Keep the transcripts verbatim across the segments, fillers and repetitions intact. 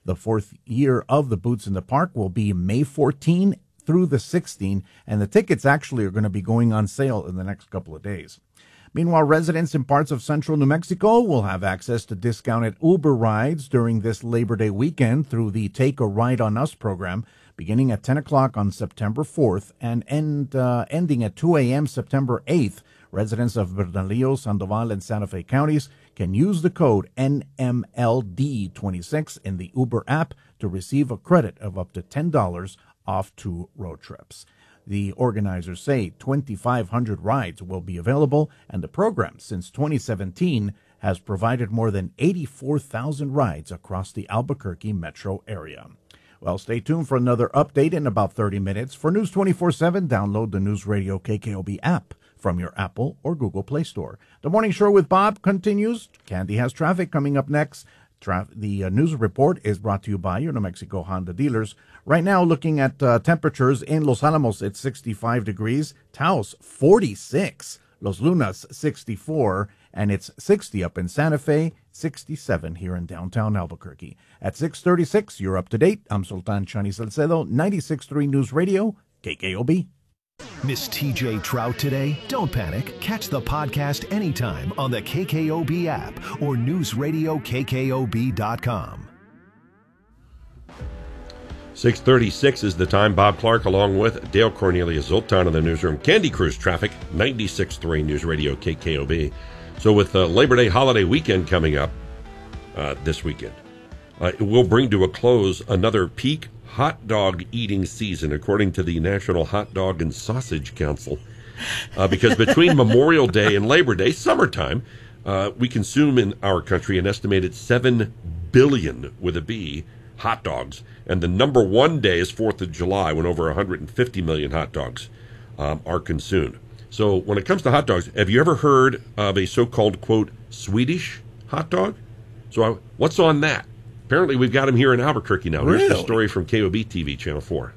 The fourth year of the Boots in the Park will be May fourteenth through the sixteenth, and the tickets actually are going to be going on sale in the next couple of days. Meanwhile, residents in parts of central New Mexico will have access to discounted Uber rides during this Labor Day weekend through the Take a Ride on Us program, beginning at ten o'clock on September fourth and end, uh, ending at two a.m. September eighth. Residents of Bernalillo, Sandoval, and Santa Fe counties can use the code N M L D twenty-six in the Uber app to receive a credit of up to ten dollars off two road trips. The organizers say twenty-five hundred rides will be available, and the program, since twenty seventeen, has provided more than eighty-four thousand rides across the Albuquerque metro area. Well, stay tuned for another update in about thirty minutes. For News twenty-four seven, download the News Radio K K O B app from your Apple or Google Play Store. The Morning Show with Bob continues. Candy has traffic coming up next. Tra- the uh, news report is brought to you by your New Mexico Honda dealers. Right now, looking at uh, temperatures in Los Alamos, it's sixty-five degrees. Taos, forty-six. Los Lunas, sixty-four. And it's sixty up in Santa Fe, sixty-seven here in downtown Albuquerque. At six thirty-six, you're up to date. I'm Sultan Chani Salcedo, ninety-six point three News Radio, K K O B. Miss T J Trout today? Don't panic. Catch the podcast anytime on the K K O B app or news radio K K O B dot com. six thirty-six is the time. Bob Clark along with Dale Cornelius Zoltan in the newsroom. Candy Cruise Traffic, ninety-six point three News Radio K K O B. So with the Labor Day holiday weekend coming up uh, this weekend, uh, it will bring to a close another peak hot dog eating season, according to the National Hot Dog and Sausage Council. Uh, because between Memorial Day and Labor Day, summertime, uh, we consume in our country an estimated seven billion, with a B, hot dogs. And the number one day is fourth of July, when over one hundred fifty million hot dogs um, are consumed. So when it comes to hot dogs, have you ever heard of a so-called, quote, Swedish hot dog? So I, what's on that? Apparently, we've got him here in Albuquerque now. Here's Really? the story from K O B T V, Channel four.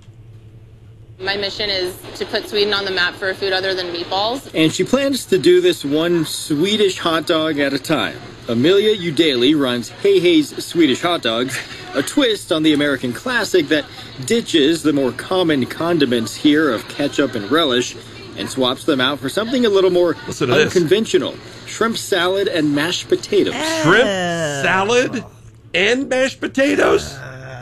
My mission is to put Sweden on the map for a food other than meatballs. And she plans to do this one Swedish hot dog at a time. Amelia Udali runs Hey Hey's Swedish Hot Dogs, a twist on the American classic that ditches the more common condiments here of ketchup and relish and swaps them out for something a little more Listen to this. unconventional. Shrimp salad and mashed potatoes. Shrimp salad and mashed potatoes?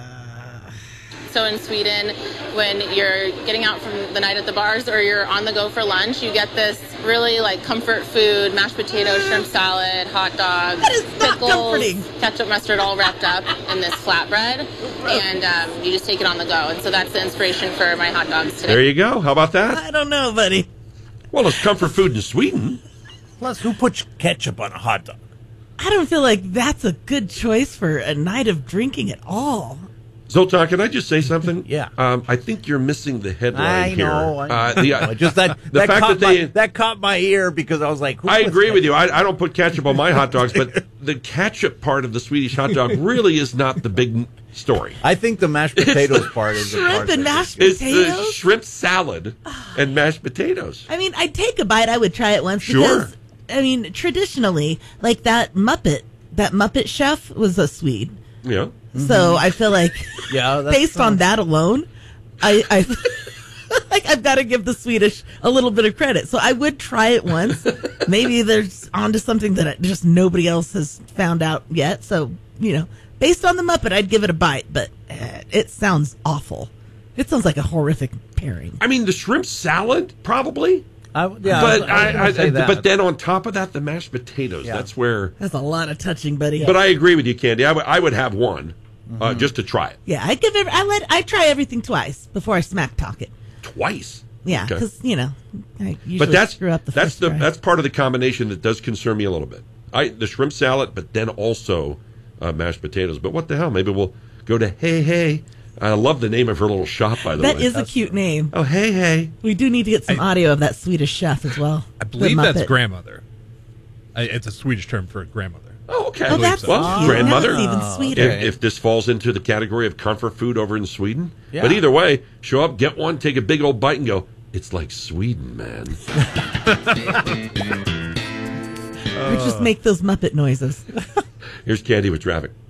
So in Sweden, when you're getting out from the night at the bars or you're on the go for lunch, you get this really like comfort food, mashed potatoes, shrimp salad, hot dogs, That is not pickles, comforting. ketchup, mustard, all wrapped up in this flatbread. And um, you just take it on the go. And so that's the inspiration for my hot dogs today. There you go. How about that? I don't know, buddy. Well, it's comfort food in Sweden. Plus, who puts ketchup on a hot dog? I don't feel like that's a good choice for a night of drinking at all. Zoltan, can I just say something? Yeah. Um, I think you're missing the headline I here. know. I know. Uh, the, uh, Just that, the that, fact caught that they... my, that caught my ear because I was like, who I puts agree with ketchup? you. I, I don't put ketchup on my hot dogs, but the ketchup part of the Swedish hot dog really is not the big story. I think the mashed potatoes part is the Shrimp part and that- mashed It's the potatoes? shrimp salad and mashed potatoes. I mean, I'd take a bite. I would try it once. Sure. Because, I mean, traditionally, like that Muppet, that Muppet chef was a Swede. Yeah. So I feel like, Yeah, that's, based on uh, that alone, I, I like I've got to give the Swedish a little bit of credit. So I would try it once. Maybe there's onto something that just nobody else has found out yet. So, you know, based on the Muppet, I'd give it a bite. But uh, it sounds awful. It sounds like a horrific pairing. I mean, the shrimp salad, probably. I, yeah, but I, was- I was I, gonna I, say that. but then on top of that, the mashed potatoes. Yeah. That's where. That's a lot of touching, buddy. But I agree with you, Candy. I would I would have one uh, just to try it yeah, I give it. I let. I try everything twice before I smack talk it. twice. Yeah, Okay. because you know, I usually But that's screw up the that's first the try. that's part of the combination that does concern me a little bit. I the shrimp salad, but then also uh, mashed potatoes. But what the hell? Maybe we'll go to Hey Hey. I love the name of her little shop, by the That way. is a cute name. Oh, Hey Hey. We do need to get some audio of that Swedish chef as well. I believe The that's Muppet. grandmother. I, it's a Swedish term for grandmother. Oh, okay. Oh, that's well, cute. grandmother. Now it's even sweeter. If, if this falls into the category of comfort food over in Sweden. Yeah. But either way, show up, get one, take a big old bite, and go, it's like Sweden, man. Or just make those Muppet noises. Here's Candy with traffic.